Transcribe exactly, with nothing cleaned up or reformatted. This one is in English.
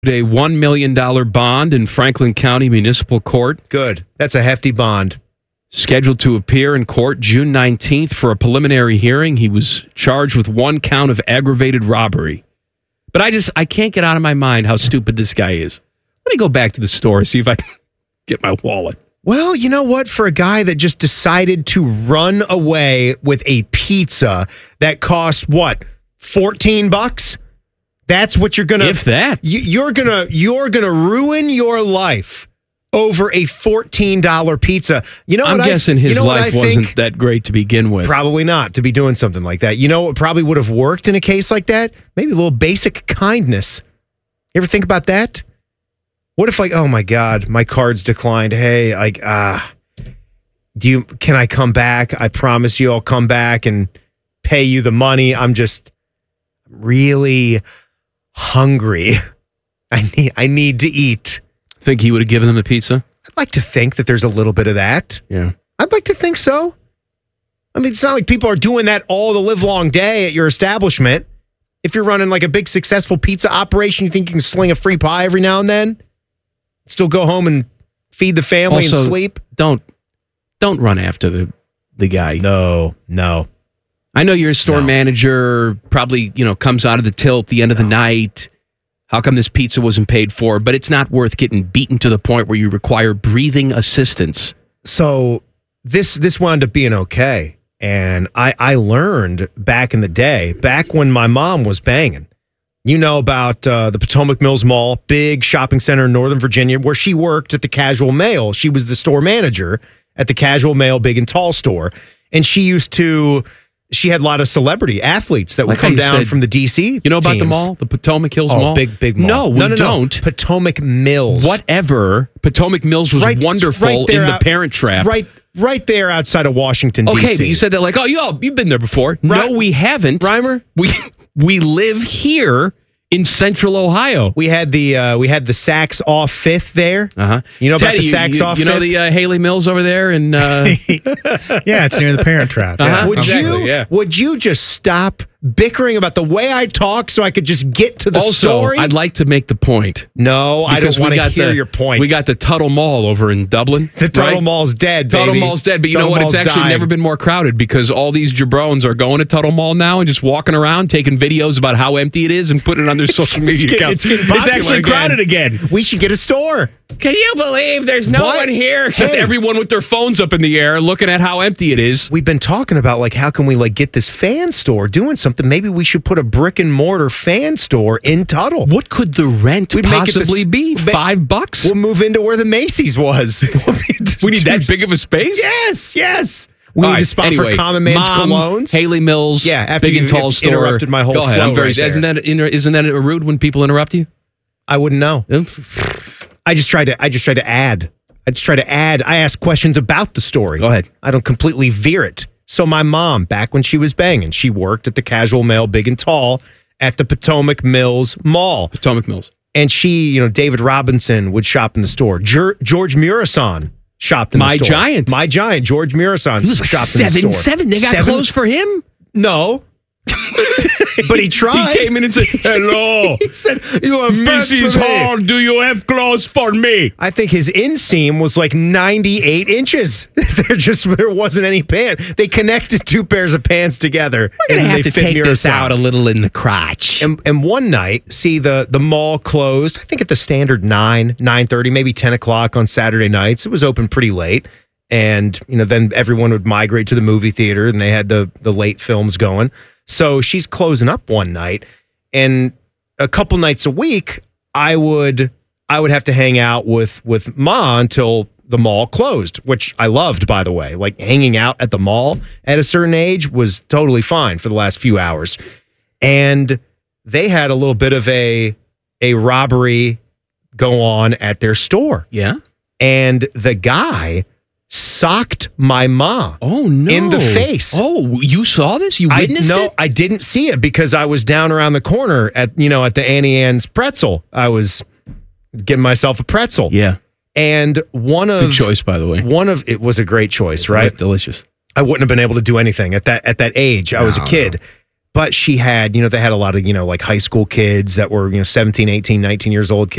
A one million dollars bond in Franklin County Municipal Court. Good. That's a hefty bond. Scheduled to appear in court June nineteenth for a preliminary hearing. He was charged with one count of aggravated robbery. But I just, I can't get out of my mind how stupid this guy is. Let me go back to the store, see if I can get my wallet. Well, you know what? For a guy that just decided to run away with a pizza that costs, what, fourteen bucks? That's what you're gonna. If that, you're gonna you're gonna ruin your life over a fourteen dollar pizza. You know, I'm what guessing I, his you know life wasn't that great to begin with. Probably not to be doing something like that. You know what probably would have worked in a case like that? Maybe a little basic kindness. You ever think about that? What if, like, oh my God, my card's declined. Hey, like, ah, uh, do you? Can I come back? I promise you, I'll come back and pay you the money. I'm just really hungry. I need I need to eat. Think he would have given them the pizza? I'd like to think that there's a little bit of that. Yeah. I'd like to think so. I mean, it's not like people are doing that all the live long day at your establishment. If you're running like a big successful pizza operation, you think you can sling a free pie every now and then? Still go home and feed the family also, and sleep? Don't don't run after the the guy. No, no. I know you're a store No. manager, probably, you know, comes out of the till at the end of the night. How come this pizza wasn't paid for? But it's not worth getting beaten to the point where you require breathing assistance. So this this wound up being okay. And I, I learned back in the day, back when my mom was banging, you know about uh, the Potomac Mills Mall, big shopping center in Northern Virginia, where she worked at the Casual Mail. She was the store manager at the Casual Mail Big and Tall store. And she used to... She had a lot of celebrity athletes that would Like how come you down said- from the D C You know about the teams. mall? The Potomac Hills Oh, Mall? big, big mall. No, we no, no, don't. No. Potomac Mills. Whatever. Potomac Mills was Right- wonderful right there in the out- Parent Trap. Right, right there outside of Washington, D C. Okay, but you said that like, oh, yo, you've been there before. Right. No, we haven't. Reimer? We we live here in Central Ohio. We had the uh, we had the Saks off Fifth there. Uh-huh. You know about Teddy, the Saks you, off You know Fifth? the uh, Haley Mills over there? And uh, Yeah, it's near the Parent Trap. Yeah. Uh-huh. Would Exactly, you yeah. would you just stop bickering about the way I talk so I could just get to the also, story? I'd like to make the point. no, I Because don't we want to got hear the- your point. We got the Tuttle Mall over in Dublin. the Tuttle right? Mall's dead, Tuttle baby. Mall's dead, but you know Tuttle what? It's Mall's actually died. never been more crowded because all these jabrones are going to Tuttle Mall now and just walking around taking videos about how empty it is and putting it on their social media getting- accounts. it's getting popular actually again. crowded again. We should get a store. Can you believe there's no What? one here except Hey. everyone with their phones up in the air looking at how empty it is? We've been talking about like how can we like get this fan store doing something. Maybe we should put a brick and mortar fan store in Tuttle. What could the rent We'd make it possibly this- be? ma- Five bucks? We'll move into where the Macy's was. we need that big of a space? Yes, yes. We All need right, a spot anyway, for Common Man's Mom, colognes. Haley Mills. Yeah, after big and you tall have store. interrupted my whole Go ahead. flow I'm very. right there. isn't that inter- isn't that rude when people interrupt you? I wouldn't know. I just tried to. I just tried to add. I just try to add. I ask questions about the story. Go ahead. I don't completely veer it. So my mom, back when she was banging, she worked at the Casual Mail Big and Tall at the Potomac Mills Mall. Potomac Mills. And she, you know, David Robinson would shop in the store. Jer- George Murasan shopped in My the store. Giant. My Giant. George Murasan He was like shopped in the seven store. seven. They got Seven- clothes for him. No. But he tried. He came in and said, "Hello, He said, "You have pants Missus for me." Hall. Do you have clothes for me?" I think his inseam was like ninety-eight inches. there just there wasn't any pants. They connected two pairs of pants together. We're gonna and have they to fit take this Murasan. out a little in the crotch. And, and one night, see the the mall closed. I think at the standard nine, nine thirty, maybe ten o'clock on Saturday nights. It was open pretty late, and you know then everyone would migrate to the movie theater, and they had the the late films going. So she's closing up one night, and a couple nights a week, I would I would have to hang out with with Ma until the mall closed, which I loved, by the way. Like hanging out at the mall at a certain age was totally fine for the last few hours. And they had a little bit of a a robbery go on at their store. Yeah. And the guy socked my ma Oh no! in the face. Oh, you saw this? You I witnessed no, it? I didn't see it because I was down around the corner at you know at the Annie Ann's pretzel. I was getting myself a pretzel. Yeah. And one of Good choice, by the way. one of it was a great choice, right? Delicious. I wouldn't have been able to do anything at that at that age. I was a No, kid. But she had, you know, they had a lot of, you know, like high school kids that were, you know, seventeen, eighteen, nineteen years old kids.